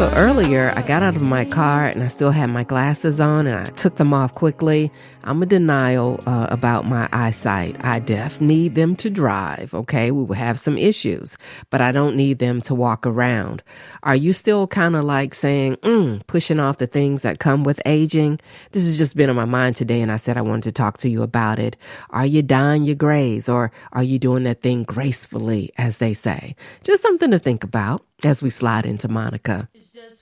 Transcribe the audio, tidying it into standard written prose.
So earlier, I got out of my car and I still had my glasses on and I took them off quickly. I'm in denial about my eyesight. I need them to drive, okay? We will have some issues, but I don't need them to walk around. Are you still kind of like saying, pushing off the things that come with aging? This has just been on my mind today and I said I wanted to talk to you about it. Are you dyeing your grays or are you doing that thing gracefully, as they say? Just something to think about as we slide into Monica. It's just